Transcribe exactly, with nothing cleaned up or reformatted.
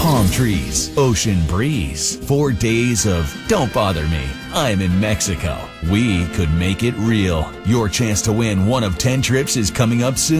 palm trees, ocean breeze, four days of don't bother me, I'm in Mexico. We could make it real. Your chance to win one of ten trips is coming up soon.